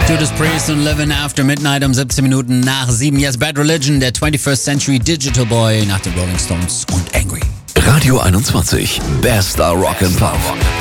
Judas Priest und Living After Midnight um 17 Minuten nach 7. Yes, Bad Religion, der 21st Century Digital Boy nach den Rolling Stones und Angry. Radio 21, bester Rock and Pop.